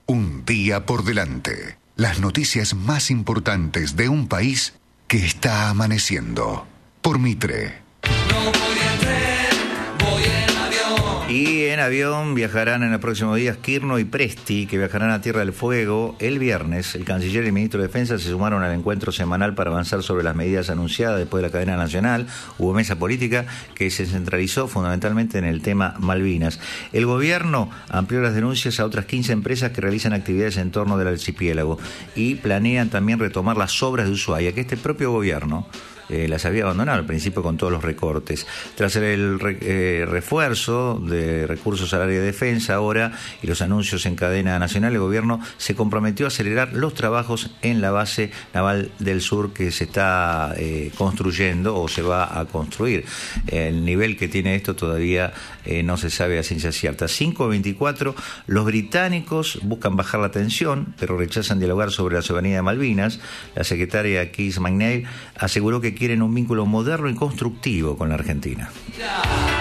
Un día por delante. Las noticias más importantes de un país que está amaneciendo. Por Mitre. No voy en tren, voy en avión. Y en avión viajarán en los próximos días Kirchner y Presti, que viajarán a Tierra del Fuego. El viernes, el canciller y el ministro de Defensa se sumaron al encuentro semanal para avanzar sobre las medidas anunciadas después de la cadena nacional. Hubo mesa política que se centralizó fundamentalmente en el tema Malvinas. El gobierno amplió las denuncias a otras 15 empresas que realizan actividades en torno del archipiélago y planean también retomar las obras de Ushuaia, que este propio gobierno las había abandonado al principio con todos los recortes. Tras el refuerzo de recursos al área de defensa ahora y los anuncios en cadena nacional, el gobierno se comprometió a acelerar los trabajos en la base naval del sur que se está construyendo o se va a construir. El nivel que tiene esto todavía no se sabe a ciencia cierta. 5:24, los británicos buscan bajar la tensión, pero rechazan dialogar sobre la soberanía de Malvinas. La secretaria Keith McNeil aseguró que quieren un vínculo moderno y constructivo con la Argentina.